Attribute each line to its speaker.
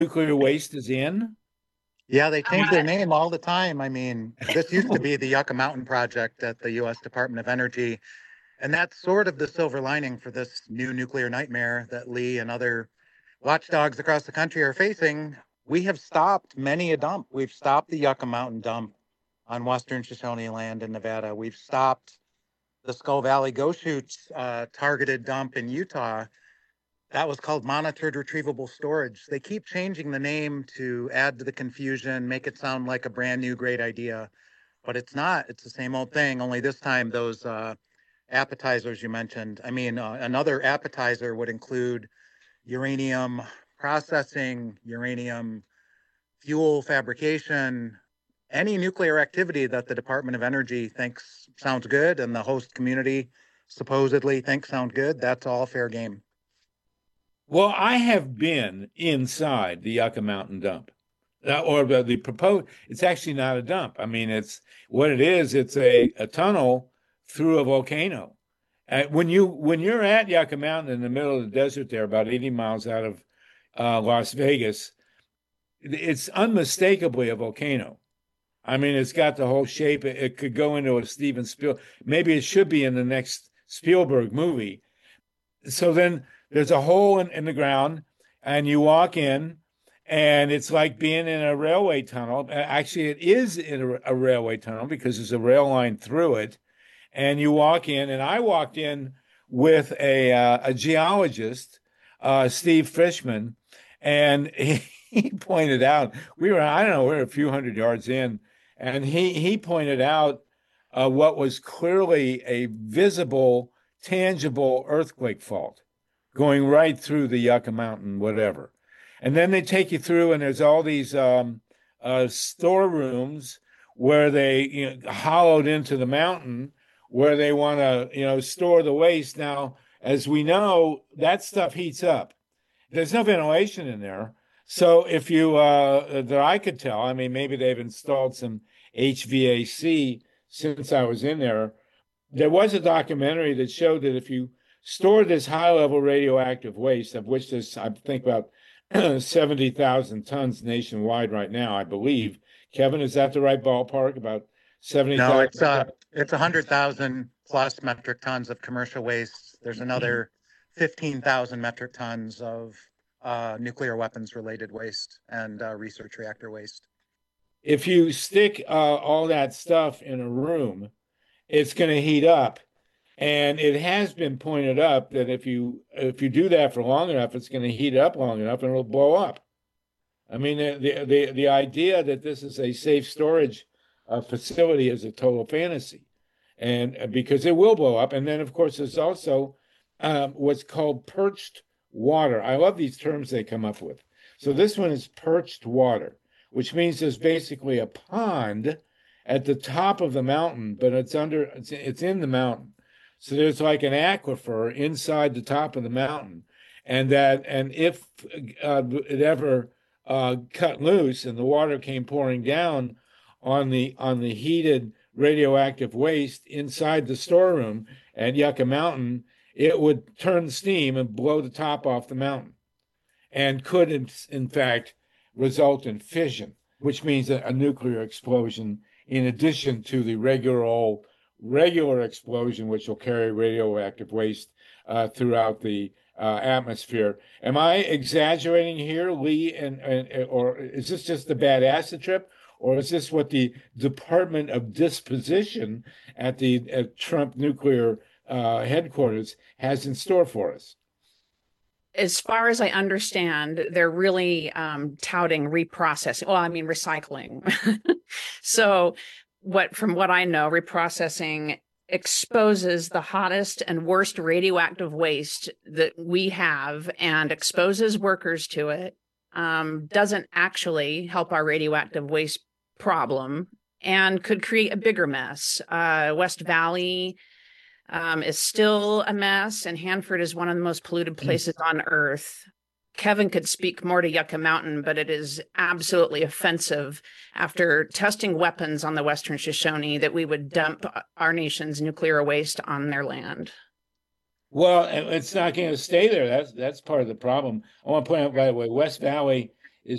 Speaker 1: nuclear waste is in?
Speaker 2: Yeah, they change their name all the time. I mean, this used to be the Yucca Mountain Project at the US Department of Energy. And that's sort of the silver lining for this new nuclear nightmare that Lee and other watchdogs across the country are facing. We have stopped many a dump. We've stopped the Yucca Mountain dump on Western Shoshone land in Nevada. We've stopped the Skull Valley Goshute targeted dump in Utah. That was called monitored retrievable storage. They keep changing the name to add to the confusion, make it sound like a brand new great idea, but it's not. It's the same old thing, only this time those appetizers you mentioned. I mean, another appetizer would include uranium processing, uranium fuel fabrication, any nuclear activity that the Department of Energy thinks sounds good and the host community supposedly thinks sound good. That's all fair game.
Speaker 1: Well, I have been inside the Yucca Mountain dump. Or the proposed, it's actually not a dump. I mean, it's what it is, it's a tunnel through a volcano. When you're at Yucca Mountain in the middle of the desert there, about 80 miles out of Las Vegas, it's unmistakably a volcano. I mean, it's got the whole shape. It could go into a Steven Spielberg. Maybe it should be in the next Spielberg movie. So then there's a hole in the ground, and you walk in, and it's like being in a railway tunnel. Actually, it is in a railway tunnel because there's a rail line through it. And you walk in, and I walked in with a geologist, Steve Fishman, and he pointed out I don't know, we were a few hundred yards in, and he pointed out what was clearly a visible, tangible earthquake fault going right through the Yucca Mountain, whatever. And then they take you through, and there's all these storerooms where they hollowed into the mountain where they want to store the waste. Now, as we know, that stuff heats up. There's no ventilation in there. So if you that I could tell, I mean, maybe they've installed some HVAC since I was in there. There was a documentary that showed that if you store this high level radioactive waste, of which there's, I think, about 70,000 tons nationwide right now, I believe. Kevin, is that the right ballpark? About
Speaker 2: No,
Speaker 1: 70,000?
Speaker 2: it's 100,000 plus metric tons of commercial waste. There's another 15,000 metric tons of nuclear weapons related waste and research reactor waste.
Speaker 1: If you stick all that stuff in a room, it's going to heat up. And it has been pointed up that if you do that for long enough, it's going to heat up long enough and it'll blow up. I mean, the idea that this is a safe storage facility is a total fantasy, and because it will blow up. And then, of course, there's also what's called perched water. I love these terms they come up with. So this one is perched water, which means there's basically a pond at the top of the mountain, but it's in the mountain. So there's like an aquifer inside the top of the mountain, and if it ever cut loose and the water came pouring down on the heated radioactive waste inside the storeroom at Yucca Mountain, it would turn the steam and blow the top off the mountain, and could in fact result in fission, which means a nuclear explosion in addition to the regular explosion, which will carry radioactive waste throughout the atmosphere. Am I exaggerating here, Lee? Or is this just a bad acid trip? Or is this what the Department of Disposition at Trump nuclear headquarters has in store for us?
Speaker 3: As far as I understand, they're really touting reprocessing. Well, I mean, recycling. So from what I know, reprocessing exposes the hottest and worst radioactive waste that we have and exposes workers to it, doesn't actually help our radioactive waste problem, and could create a bigger mess. West Valley is still a mess, and Hanford is one of the most polluted places on Earth. Kevin could speak more to Yucca Mountain, but it is absolutely offensive after testing weapons on the Western Shoshone that we would dump our nation's nuclear waste on their land.
Speaker 1: Well, it's not going to stay there. That's part of the problem. I want to point out, by the way, West Valley